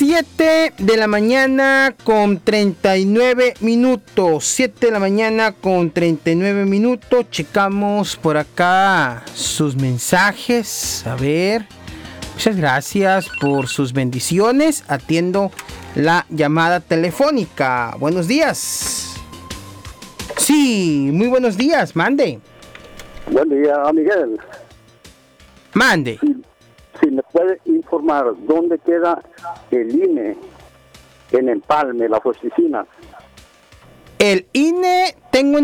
7 de la mañana con 39 minutos. 7 de la mañana con 39 minutos. Checamos por acá sus mensajes. A ver. Muchas gracias por sus bendiciones. Atiendo la llamada telefónica. Buenos días. Sí, muy buenos días. Mande. Buen día, Miguel. Mande. Si me puede informar dónde queda el INE en Empalme, las oficinas. El INE,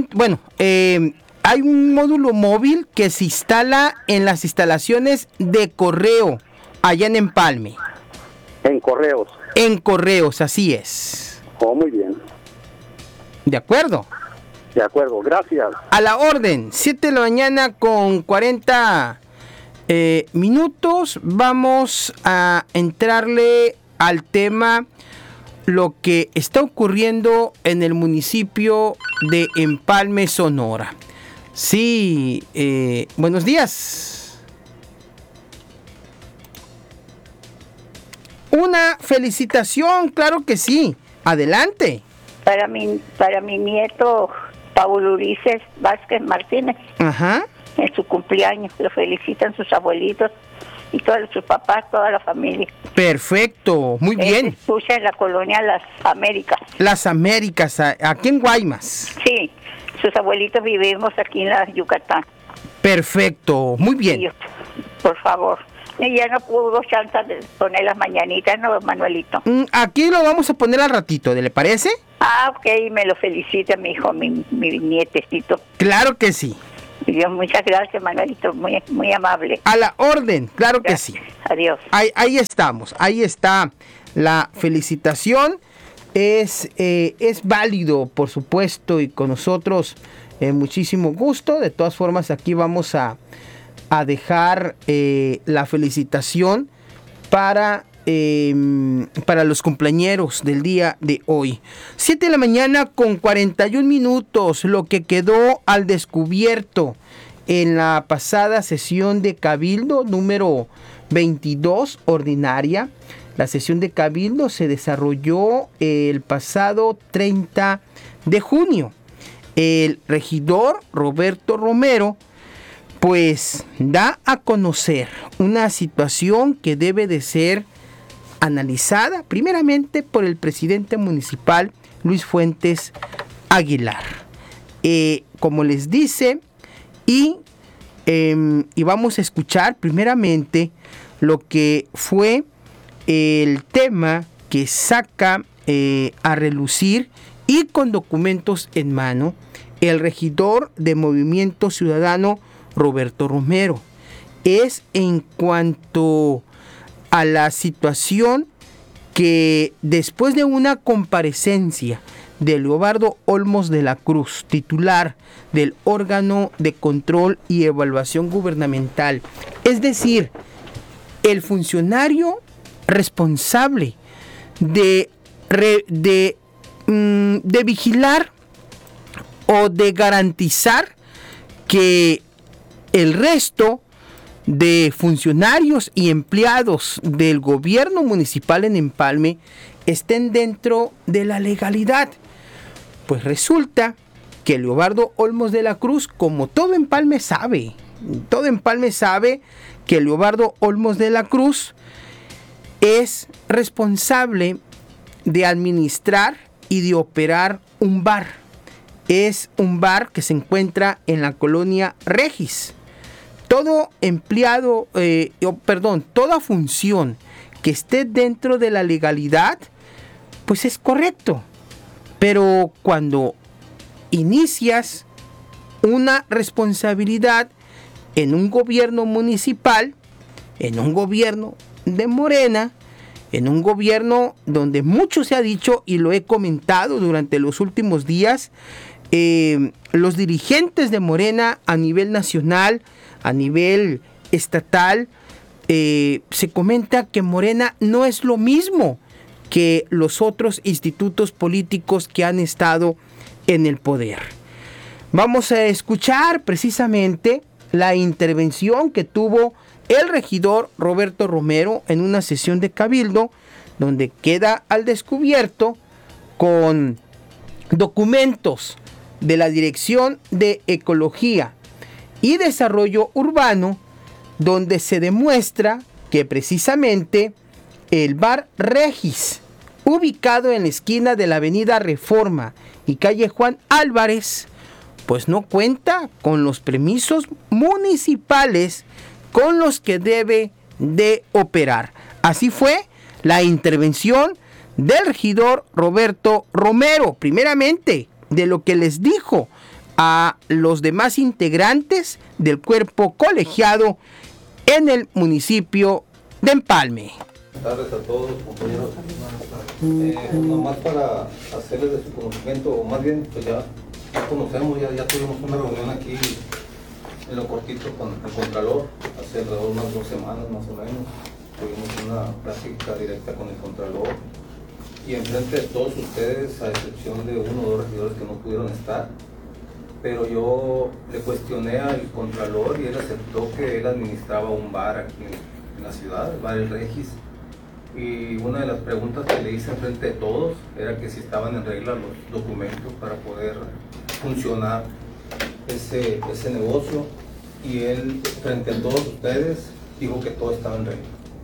hay un módulo móvil que se instala en las instalaciones de correo allá en Empalme. En Correos. En Correos, así es. Oh, muy bien. ¿De acuerdo? De acuerdo, gracias. A la orden, 7 de la mañana con 40 minutos. Vamos a entrarle al tema, lo que está ocurriendo en el municipio de Empalme, Sonora. Sí, buenos días. Una felicitación, claro que sí. Adelante. Para mi nieto Paulo Ulises Vázquez Martínez. Ajá. En su cumpleaños, lo felicitan sus abuelitos y todos sus papás, toda la familia. Perfecto, muy bien. Escucha en la colonia Las Américas. Las Américas, aquí en Guaymas. Sí, sus abuelitos vivimos aquí en la Yucatán. Perfecto, muy bien. Y, por favor. Y ya no pudo chance de poner las mañanitas, ¿no, Manuelito? Aquí lo vamos a poner al ratito, ¿le parece? Ah, ok, me lo felicita mi hijo, mi nietecito. Claro que sí. Dios, muchas gracias, Manuelito, muy, muy amable. A la orden, claro Gracias. que sí. Adiós. Ahí estamos, ahí está la felicitación. Es válido, por supuesto, y con nosotros muchísimo gusto. De todas formas, aquí vamos a dejar la felicitación para los cumpleañeros del día de hoy. 7 de la mañana con 41 minutos, lo que quedó al descubierto en la pasada sesión de Cabildo número 22 ordinaria. La sesión de Cabildo se desarrolló el pasado 30 de junio. El regidor Roberto Romero pues da a conocer una situación que debe de ser analizada primeramente por el presidente municipal Luis Fuentes Aguilar. Como les dice, y vamos a escuchar primeramente lo que fue el tema que saca a relucir y con documentos en mano el regidor de Movimiento Ciudadano Roberto Romero. Es en cuanto a la situación que después de una comparecencia de Leobardo Olmos de la Cruz, titular del órgano de control y evaluación gubernamental, es decir, el funcionario responsable de vigilar o de garantizar que el resto de funcionarios y empleados del gobierno municipal en Empalme estén dentro de la legalidad. Pues resulta que Leobardo Olmos de la Cruz, como todo Empalme sabe que Leobardo Olmos de la Cruz es responsable de administrar y de operar un bar. Es un bar que se encuentra en la colonia Regis. Todo empleado, toda función que esté dentro de la legalidad, pues es correcto. Pero cuando inicias una responsabilidad en un gobierno municipal, en un gobierno de Morena, en un gobierno donde mucho se ha dicho y lo he comentado durante los últimos días, los dirigentes de Morena a nivel nacional, a nivel estatal, se comenta que Morena no es lo mismo que los otros institutos políticos que han estado en el poder. Vamos a escuchar precisamente la intervención que tuvo el regidor Roberto Romero en una sesión de Cabildo, donde queda al descubierto con documentos de la Dirección de Ecología y Desarrollo Urbano, donde se demuestra que precisamente el bar Regis, ubicado en la esquina de la avenida Reforma y calle Juan Álvarez, pues no cuenta con los permisos municipales con los que debe de operar. Así fue la intervención del regidor Roberto Romero, primeramente de lo que les dijo a los demás integrantes del cuerpo colegiado en el municipio de Empalme. Buenas tardes a todos, compañeros. Nomás para hacerles de su conocimiento, o más bien, pues ya conocemos, ya tuvimos una reunión aquí en lo cortito con el Contralor, hace alrededor de unas 2 semanas más o menos. Tuvimos una plática directa con el Contralor y enfrente de todos ustedes, a excepción de 1 o 2 regidores que no pudieron estar, pero yo le cuestioné al Contralor y él aceptó que él administraba un bar aquí en la ciudad, el bar El Regis, y una de las preguntas que le hice enfrente de todos era que si estaban en regla los documentos para poder funcionar ese negocio, y él frente a todos ustedes dijo que todo estaba en regla.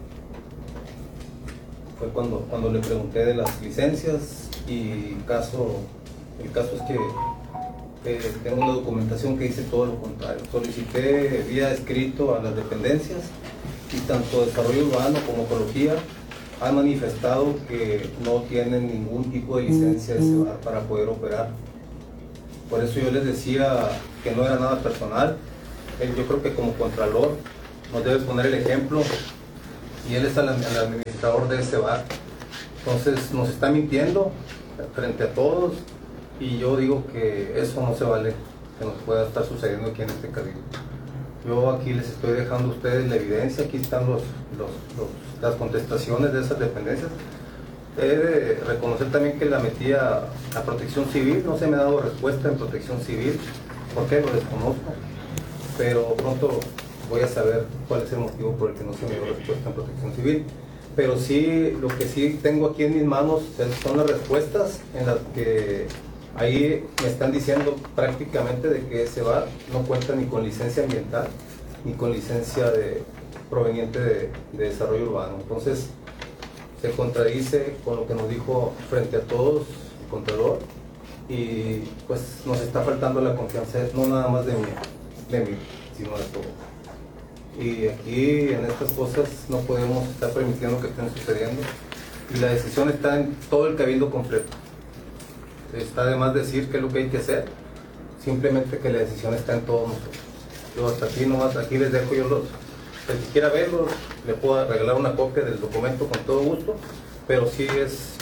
Fue cuando le pregunté de las licencias y el caso es que tengo una documentación que dice todo lo contrario. Solicité vía escrito a las dependencias y tanto Desarrollo Urbano como Ecología han manifestado que no tienen ningún tipo de licencia de ese bar para poder operar. Por eso yo les decía que no era nada personal. Yo creo que como Contralor nos debe poner el ejemplo y él es el administrador de ese bar. Entonces nos está mintiendo frente a todos y yo digo que eso no se vale que nos pueda estar sucediendo aquí en este cabildo. Yo aquí les estoy dejando a ustedes la evidencia, aquí están las contestaciones de esas dependencias. He de reconocer también que la metí a Protección Civil, no se me ha dado respuesta en Protección Civil, ¿por qué? Lo desconozco, pero pronto voy a saber cuál es el motivo por el que no se me dio respuesta en Protección Civil. Pero sí, lo que sí tengo aquí en mis manos son las respuestas en las que ahí me están diciendo prácticamente de que ese bar no cuenta ni con licencia ambiental ni con licencia proveniente de desarrollo urbano. Entonces se contradice con lo que nos dijo frente a todos el Contralor y pues nos está faltando la confianza, no nada más de mí, sino de todos. Y aquí en estas cosas no podemos estar permitiendo que estén sucediendo y la decisión está en todo el cabildo completo. Está de más decir qué es lo que hay que hacer, simplemente que la decisión está en todos nosotros. Yo hasta aquí nomás, aquí les dejo yo el que quiera verlos, le puedo regalar una copia del documento con todo gusto, pero sí es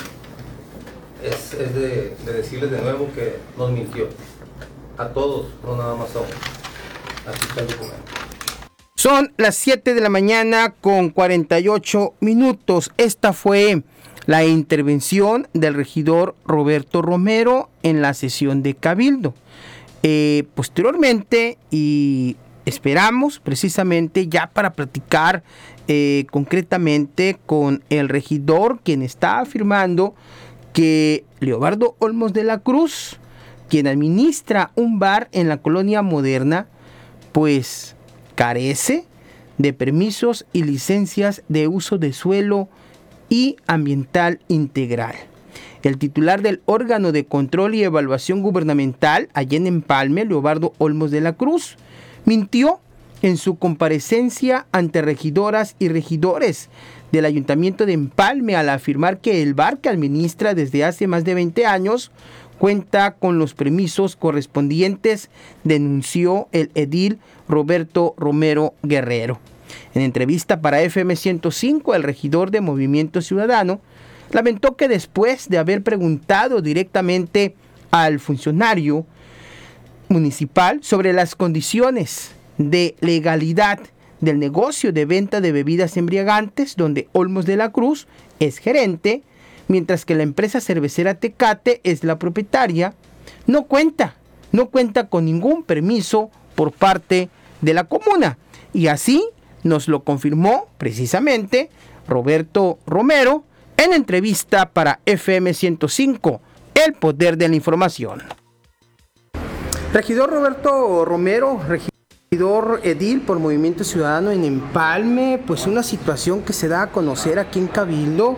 de decirles de nuevo que nos mintió, a todos, no nada más a uno. Aquí está el documento. Son las 7 de la mañana con 48 minutos. Esta fue la intervención del regidor Roberto Romero en la sesión de Cabildo. Posteriormente, y esperamos precisamente ya para platicar concretamente con el regidor, quien está afirmando que Leobardo Olmos de la Cruz, quien administra un bar en la Colonia Moderna, pues carece de permisos y licencias de uso de suelo y ambiental integral. El titular del órgano de control y evaluación gubernamental allá en Empalme, Leobardo Olmos de la Cruz, mintió en su comparecencia ante regidoras y regidores del Ayuntamiento de Empalme al afirmar que el bar que administra desde hace más de 20 años cuenta con los permisos correspondientes, denunció el edil Roberto Romero Guerrero. En entrevista para FM 105, el regidor de Movimiento Ciudadano lamentó que después de haber preguntado directamente al funcionario municipal sobre las condiciones de legalidad del negocio de venta de bebidas embriagantes, donde Olmos de la Cruz es gerente, mientras que la empresa cervecera Tecate es la propietaria, no cuenta con ningún permiso por parte de la comuna. Y así nos lo confirmó precisamente Roberto Romero en entrevista para FM 105, El Poder de la Información. Regidor Roberto Romero, regidor edil por Movimiento Ciudadano en Empalme, pues una situación que se da a conocer aquí en Cabildo.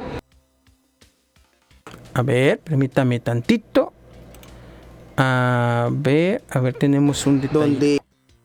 A ver, permítame tantito. A ver, tenemos un detalle.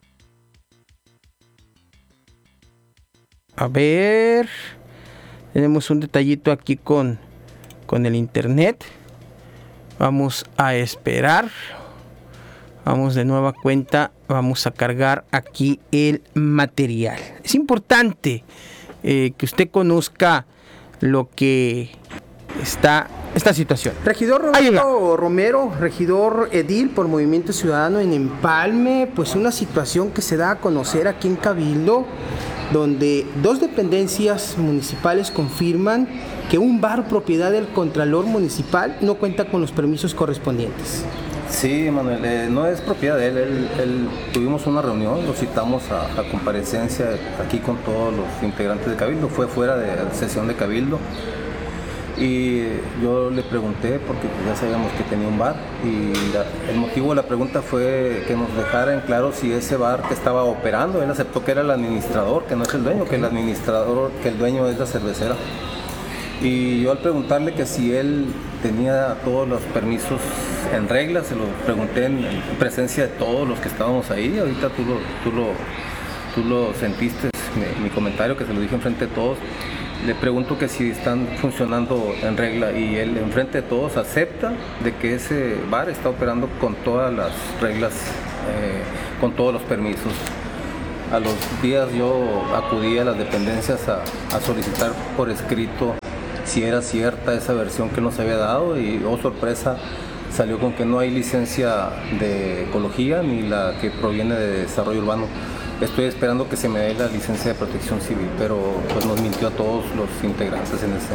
A ver, tenemos un detallito aquí con el internet. Vamos a esperar. Vamos de nueva cuenta. Vamos a cargar aquí el material. Es importante que usted conozca lo que está esta situación. Regidor Roberto Romero, regidor edil por Movimiento Ciudadano en Empalme, pues una situación que se da a conocer aquí en Cabildo, donde dos dependencias municipales confirman que un bar propiedad del Contralor Municipal no cuenta con los permisos correspondientes. Sí, Manuel, no es propiedad de él. Tuvimos una reunión, lo citamos a comparecencia aquí con todos los integrantes de Cabildo, fue fuera de sesión de Cabildo. Y yo le pregunté, porque ya sabíamos que tenía un bar, y el motivo de la pregunta fue que nos dejara en claro si ese bar que estaba operando, él aceptó que era el administrador, que no es el dueño, que el dueño es la cervecera. Y yo al preguntarle que si él tenía todos los permisos en regla, se lo pregunté en presencia de todos los que estábamos ahí. Ahorita tú lo sentiste, mi comentario, que se lo dije enfrente de todos. Le pregunto que si están funcionando en regla, y él enfrente de todos acepta de que ese bar está operando con todas las reglas, con todos los permisos. A los días yo acudí a las dependencias a solicitar por escrito si era cierta esa versión que nos había dado, y oh sorpresa, salió con que no hay licencia de ecología ni la que proviene de desarrollo urbano. Estoy esperando que se me dé la licencia de protección civil, pero pues nos mintió a todos los integrantes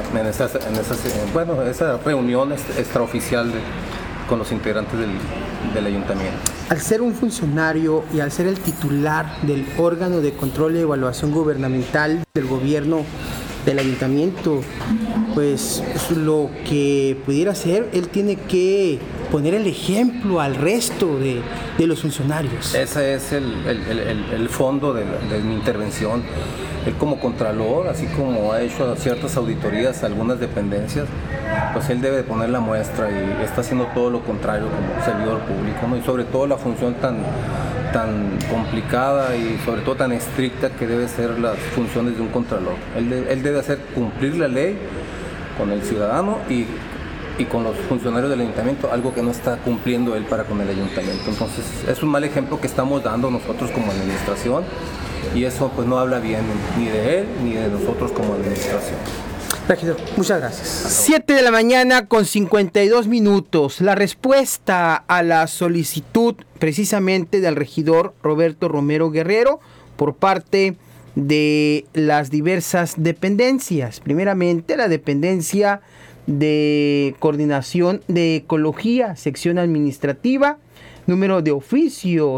en esa reunión extraoficial con los integrantes del ayuntamiento. Al ser un funcionario y al ser el titular del órgano de control y evaluación gubernamental del gobierno del ayuntamiento, pues lo que pudiera hacer, él tiene que poner el ejemplo al resto de los funcionarios. Ese es el fondo de mi intervención. Él como contralor, así como ha hecho ciertas auditorías a algunas dependencias, pues él debe de poner la muestra, y está haciendo todo lo contrario como servidor público, ¿no? Y sobre todo la función tan complicada y sobre todo tan estricta que debe ser las funciones de un contralor. Él debe hacer cumplir la ley con el ciudadano y con los funcionarios del ayuntamiento, algo que no está cumpliendo él para con el ayuntamiento. Entonces es un mal ejemplo que estamos dando nosotros como administración, y eso pues no habla bien ni de él ni de nosotros como administración. Regidor, muchas gracias. 7 de la mañana con 52 minutos. La respuesta a la solicitud precisamente del regidor Roberto Romero Guerrero por parte de las diversas dependencias. Primeramente, la dependencia de coordinación de ecología, sección administrativa, número de oficio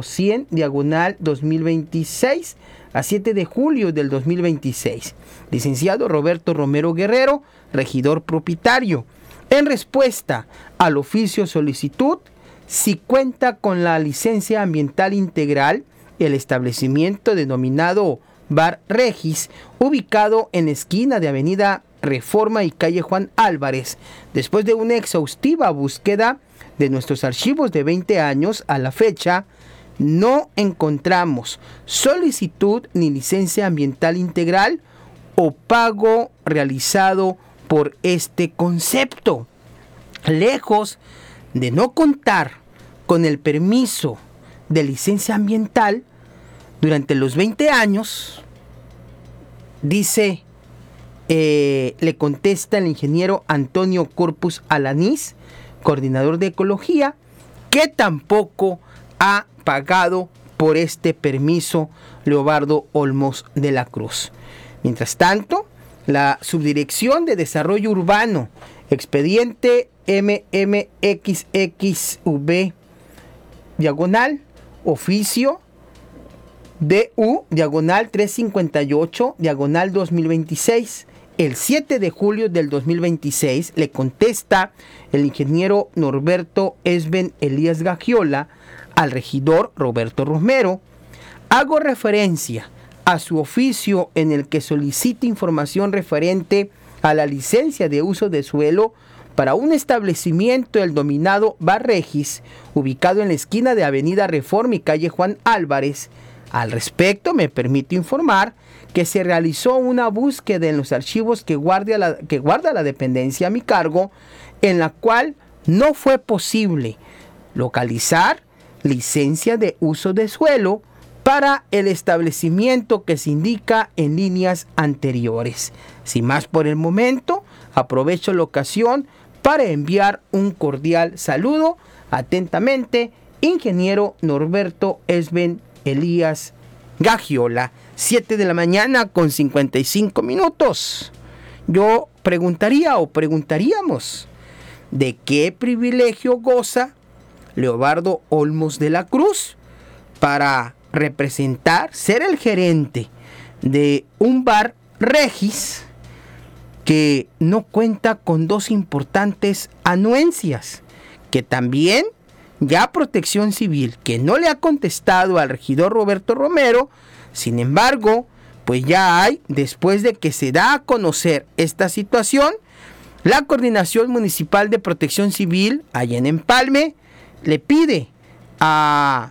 100/2026 a 7 de julio del 2026. Licenciado Roberto Romero Guerrero, regidor propietario. En respuesta al oficio solicitud, si cuenta con la licencia ambiental integral, el establecimiento denominado Bar Regis, ubicado en esquina de Avenida Reforma y calle Juan Álvarez. Después de una exhaustiva búsqueda de nuestros archivos de 20 años a la fecha, no encontramos solicitud ni licencia ambiental integral o pago realizado por este concepto. Lejos de no contar con el permiso de licencia ambiental durante los 20 años, dice, le contesta el ingeniero Antonio Corpus Alanís, coordinador de ecología, que tampoco ha pagado por este permiso Leobardo Olmos de la Cruz. Mientras tanto, la Subdirección de Desarrollo Urbano, expediente MMXXV, diagonal, oficio DU, diagonal 358, diagonal 2026, el 7 de julio del 2026, le contesta el ingeniero Norberto Esben Elías Gagiola al regidor Roberto Romero. Hago referencia a su oficio en el que solicita información referente a la licencia de uso de suelo para un establecimiento del dominado Bar Regis, ubicado en la esquina de Avenida Reforma y calle Juan Álvarez. Al respecto, me permito informar que se realizó una búsqueda en los archivos que guarda la dependencia a mi cargo, en la cual no fue posible localizar licencia de uso de suelo para el establecimiento que se indica en líneas anteriores. Sin más por el momento, aprovecho la ocasión para enviar un cordial saludo. Atentamente, ingeniero Norberto Esben Elías Gagiola. 7 de la mañana con 55 minutos. Yo preguntaríamos, ¿de qué privilegio goza Leobardo Olmos de la Cruz para ser el gerente de un bar Regis que no cuenta con dos importantes anuencias, que también ya Protección Civil, que no le ha contestado al regidor Roberto Romero? Sin embargo, pues ya hay, después de que se da a conocer esta situación, la Coordinación Municipal de Protección Civil, allá en Empalme, le pide a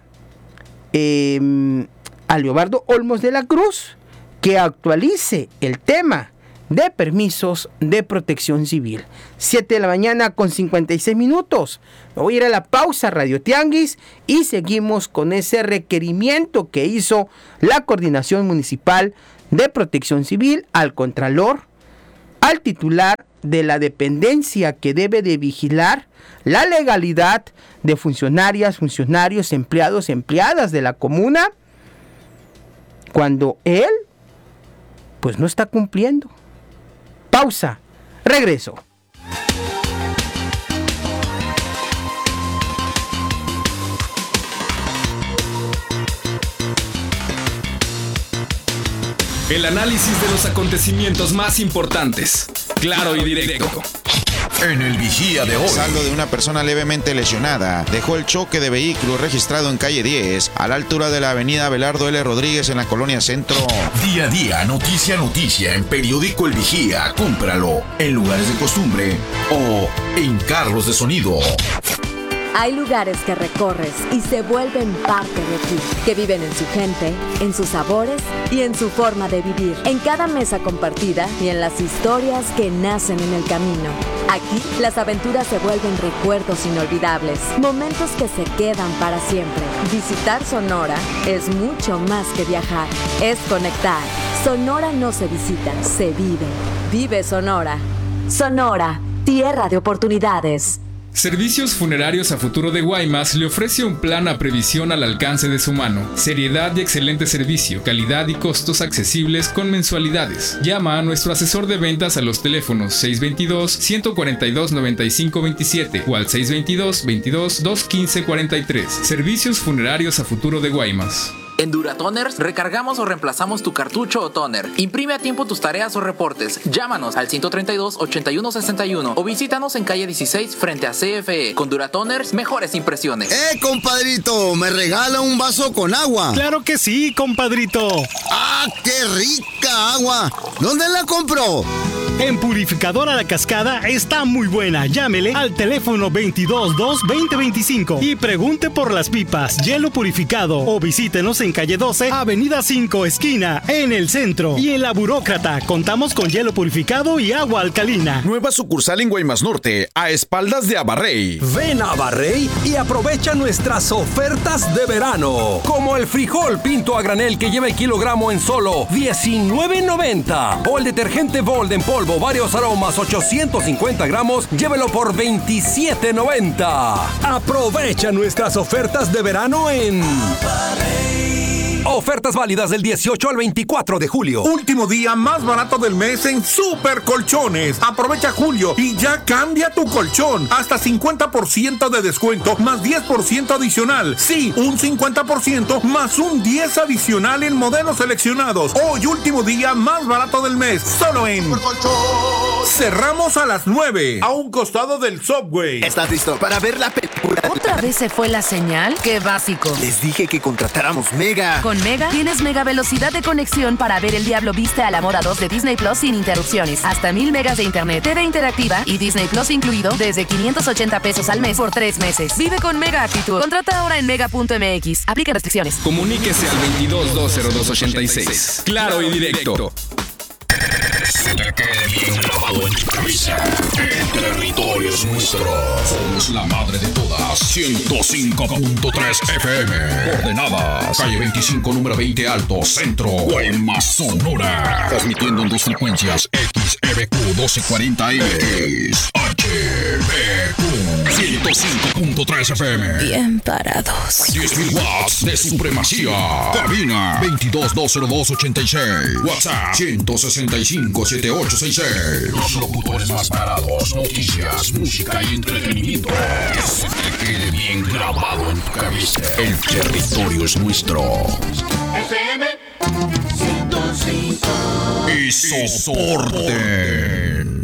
Leobardo Olmos de la Cruz que actualice el tema de permisos de protección civil. 7 de la mañana con 56 minutos. Me voy a ir a la pausa, Radio Tianguis, y seguimos con ese requerimiento que hizo la Coordinación Municipal de Protección Civil al Contralor, al titular de la dependencia que debe de vigilar la legalidad de funcionarias, funcionarios, empleados, empleadas de la comuna, cuando él pues no está cumpliendo. Pausa, regreso. El análisis de los acontecimientos más importantes, claro y directo. En el Vigía de hoy. Saldo de una persona levemente lesionada dejó el choque de vehículo registrado en calle 10, a la altura de la avenida Abelardo L. Rodríguez en la colonia Centro. Día a día, noticia a noticia, en Periódico El Vigía. Cómpralo en lugares de costumbre o en carros de sonido. Hay lugares que recorres y se vuelven parte de ti, que viven en su gente, en sus sabores y en su forma de vivir, en cada mesa compartida y en las historias que nacen en el camino. Aquí, las aventuras se vuelven recuerdos inolvidables, momentos que se quedan para siempre. Visitar Sonora es mucho más que viajar, es conectar. Sonora no se visita, se vive. Vive Sonora. Sonora, tierra de oportunidades. Servicios Funerarios a Futuro de Guaymas le ofrece un plan a previsión al alcance de su mano. Seriedad y excelente servicio, calidad y costos accesibles con mensualidades. Llama a nuestro asesor de ventas a los teléfonos 622-142-9527 o al 622-22-215-43. Servicios Funerarios a Futuro de Guaymas. En Duratoners recargamos o reemplazamos tu cartucho o toner. Imprime a tiempo tus tareas o reportes. Llámanos al 132-8161 o visítanos en calle 16 frente a CFE. Con Duratoners, mejores impresiones. Compadrito! ¿Me regala un vaso con agua? ¡Claro que sí, compadrito! ¡Ah, qué rica agua! ¿Dónde la compró? En Purificadora La Cascada está muy buena. Llámele al teléfono 222-2025 y pregunte por las pipas, hielo purificado, o visítenos en calle 12, avenida 5, esquina, en el centro. Y en La Burócrata contamos con hielo purificado y agua alcalina. Nueva sucursal en Guaymas Norte, a espaldas de Abarrey. Ven a Abarrey y aprovecha nuestras ofertas de verano, como el frijol pinto a granel que lleva el kilogramo en solo $19.90, o el detergente Bold en polvo varios aromas 850 gramos, llévelo por $27.90. Aprovecha nuestras ofertas de verano en Abarrey. Ofertas válidas del 18 al 24 de julio. Último día más barato del mes en Super Colchones. Aprovecha julio y ya cambia tu colchón. Hasta 50% de descuento más 10% adicional. Sí, un 50% más un 10 adicional en modelos seleccionados. Hoy último día más barato del mes. Solo en Super Colchón. Cerramos a las 9. A un costado del Subway. ¿Estás listo para ver la película? ¿Otra vez se fue la señal? ¡Qué básico! Les dije que contratáramos Mega. Con Mega tienes mega velocidad de conexión para ver El Diablo Viste a la Moda 2 de Disney Plus sin interrupciones. Hasta 1000 megas de internet, TV interactiva y Disney Plus incluido desde 580 pesos al mes por 3 meses. Vive con Mega Actitud. Contrata ahora en mega.mx. Aplica restricciones. Comuníquese al 22-202-86. Claro y directo. Se te quede bien grabado en tu cabeza. El territorio es nuestro. Somos la madre de todas. 105.3 FM. Coordenadas. Calle 25, número 20 Alto, Centro. Guaymas, Sonora. Transmitiendo en 2 frecuencias. XEBQ 1240X. HBQ 105.3 FM. Bien parados. 10.000 watts de supremacía. Cabina 22-202-86. WhatsApp 165-7866. Los locutores más parados. Noticias, música y entretenimiento. Que se te quede bien grabado en tu cabeza. El territorio es nuestro. FM 105. Y soporten.